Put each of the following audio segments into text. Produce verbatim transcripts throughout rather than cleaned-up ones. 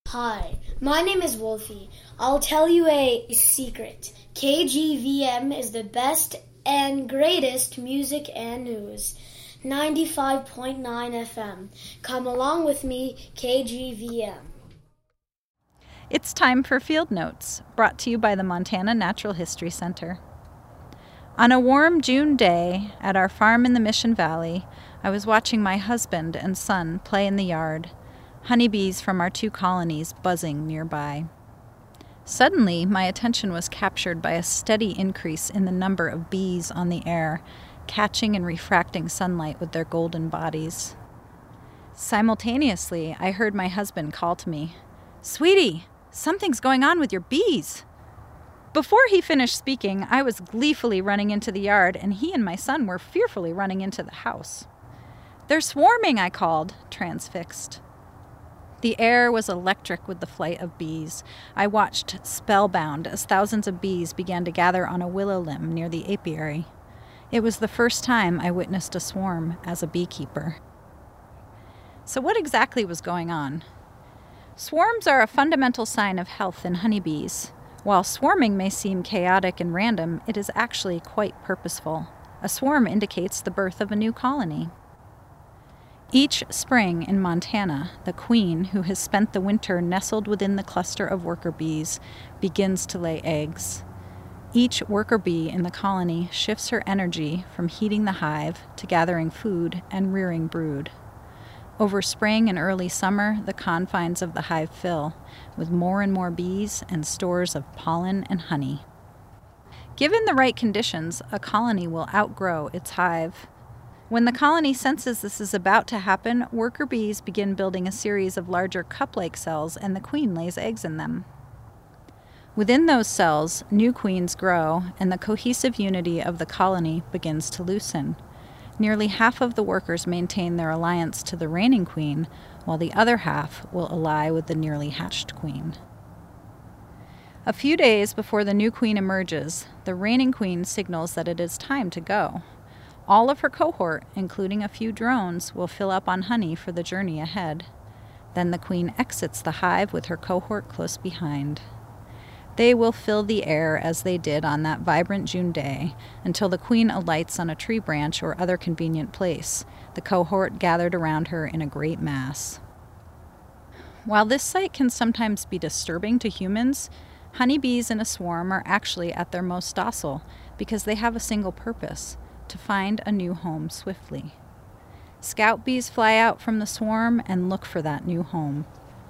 Hi, my name is Wolfie. I'll tell you a secret. K G V M is the best and greatest music and news. ninety-five point nine F M. Come along with me, K G V M. It's time for Field Notes, brought to you by the Montana Natural History Center. On a warm June day at our farm in the Mission Valley, I was watching my husband and son play in the yard, honeybees from our two colonies buzzing nearby. Suddenly, my attention was captured by a steady increase in the number of bees on the air, catching and refracting sunlight with their golden bodies. Simultaneously, I heard my husband call to me, "Sweetie, something's going on with your bees." Before he finished speaking, I was gleefully running into the yard, and he and my son were fearfully running into the house. "They're swarming," I called, transfixed. The air was electric with the flight of bees. I watched spellbound as thousands of bees began to gather on a willow limb near the apiary. It was the first time I witnessed a swarm as a beekeeper. So what exactly was going on? Swarms are a fundamental sign of health in honeybees. While swarming may seem chaotic and random, it is actually quite purposeful. A swarm indicates the birth of a new colony. Each spring in Montana, the queen, who has spent the winter nestled within the cluster of worker bees, begins to lay eggs. Each worker bee in the colony shifts her energy from heating the hive to gathering food and rearing brood. Over spring and early summer, the confines of the hive fill, with more and more bees and stores of pollen and honey. Given the right conditions, a colony will outgrow its hive. When the colony senses this is about to happen, worker bees begin building a series of larger cup-like cells, and the queen lays eggs in them. Within those cells, new queens grow, and the cohesive unity of the colony begins to loosen. Nearly half of the workers maintain their alliance to the reigning queen, while the other half will ally with the nearly hatched queen. A few days before the new queen emerges, the reigning queen signals that it is time to go. All of her cohort, including a few drones, will fill up on honey for the journey ahead. Then the queen exits the hive with her cohort close behind. They will fill the air as they did on that vibrant June day until the queen alights on a tree branch or other convenient place, the cohort gathered around her in a great mass. While this sight can sometimes be disturbing to humans, honeybees in a swarm are actually at their most docile because they have a single purpose: to find a new home swiftly. Scout bees fly out from the swarm and look for that new home.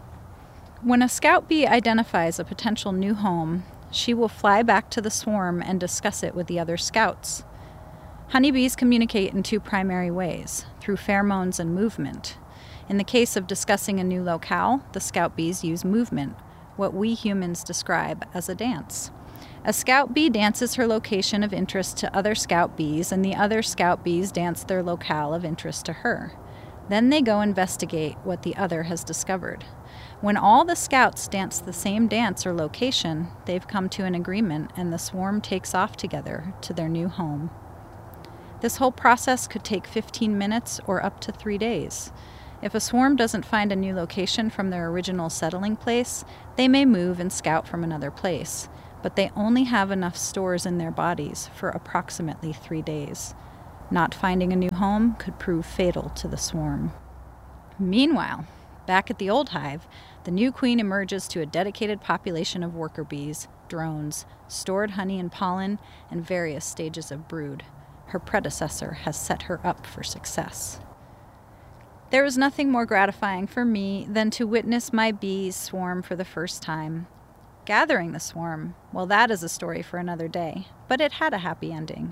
When a scout bee identifies a potential new home, she will fly back to the swarm and discuss it with the other scouts. Honeybees communicate in two primary ways, through pheromones and movement. In the case of discussing a new locale, the scout bees use movement, what we humans describe as a dance. A scout bee dances her location of interest to other scout bees, and the other scout bees dance their locale of interest to her. Then they go investigate what the other has discovered. When all the scouts dance the same dance or location, they've come to an agreement, and the swarm takes off together to their new home. This whole process could take fifteen minutes or up to three days. If a swarm doesn't find a new location from their original settling place, they may move and scout from another place, but they only have enough stores in their bodies for approximately three days. Not finding a new home could prove fatal to the swarm. Meanwhile, back at the old hive, the new queen emerges to a dedicated population of worker bees, drones, stored honey and pollen, and various stages of brood. Her predecessor has set her up for success. There is nothing more gratifying for me than to witness my bees swarm for the first time. Gathering the swarm, well, that is a story for another day, but it had a happy ending.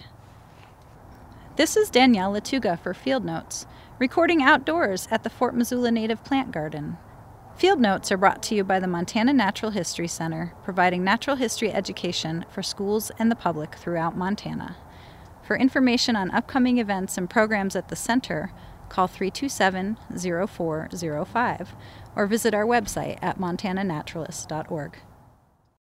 This is Danielle Latuga for Field Notes, recording outdoors at the Fort Missoula Native Plant Garden. Field Notes are brought to you by the Montana Natural History Center, providing natural history education for schools and the public throughout Montana. For information on upcoming events and programs at the center, call three two seven, zero four zero five or visit our website at montana naturalist dot org.